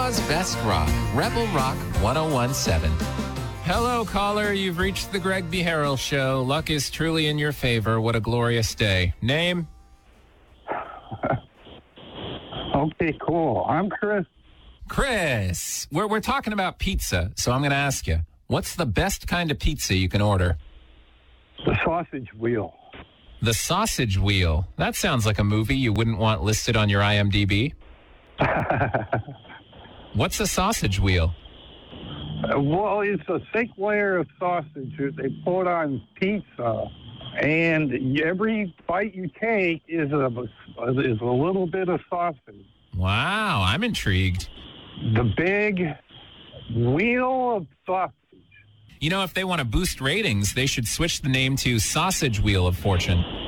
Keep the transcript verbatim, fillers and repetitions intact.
Utah's best rock, Rebel Rock ten seventeen. Hello, caller. You've reached the Greg B. Harrell Show. Luck is truly in your favor. What a glorious day. Name? Okay, cool. I'm Chris. Chris. We're, we're talking about pizza, so I'm going to ask you, what's the best kind of pizza you can order? The sausage wheel. The Sausage Wheel. That sounds like a movie you wouldn't want listed on your I M D B. What's a sausage wheel? Uh, well, it's a thick layer of sausage that they put on pizza, and every bite you take is a is a little bit of sausage. Wow, I'm intrigued. The big wheel of sausage. You know, if they want to boost ratings, they should switch the name to Sausage Wheel of Fortune.